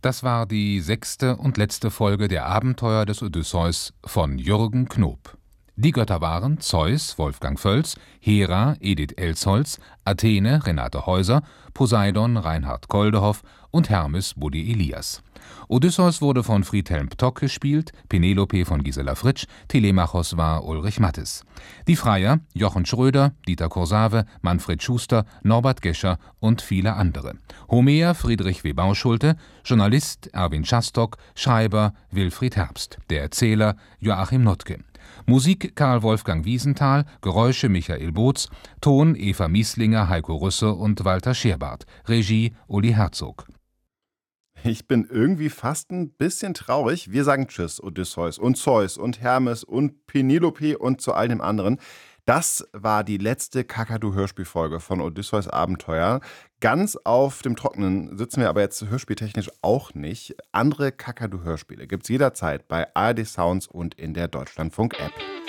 Das war die 6. und letzte Folge der Abenteuer des Odysseus von Jürgen Knob. Die Götter waren Zeus Wolfgang Völz, Hera Edith Elsholz, Athene Renate Häuser, Poseidon Reinhard Koldehoff und Hermes Buddy Elias. Odysseus wurde von Friedhelm Ptock gespielt, Penelope von Gisela Fritsch, Telemachos war Ulrich Mattes. Die Freier Jochen Schröder, Dieter Kursave, Manfred Schuster, Norbert Gescher und viele andere. Homer Friedrich W. Bauschulte, Journalist Erwin Schastock, Schreiber Wilfried Herbst, der Erzähler Joachim Notke. Musik Karl Wolfgang Wiesenthal, Geräusche Michael Boots, Ton Eva Mieslinger, Heiko Rüsse und Walter Scherbart, Regie Uli Herzog. Ich bin irgendwie fast ein bisschen traurig. Wir sagen Tschüss, Odysseus und Zeus und Hermes und Penelope und zu all dem anderen. Das war die letzte Kakadu-Hörspielfolge von Odysseus Abenteuer. Ganz auf dem Trockenen sitzen wir aber jetzt hörspieltechnisch auch nicht. Andere Kakadu-Hörspiele gibt's jederzeit bei ARD Sounds und in der Deutschlandfunk-App.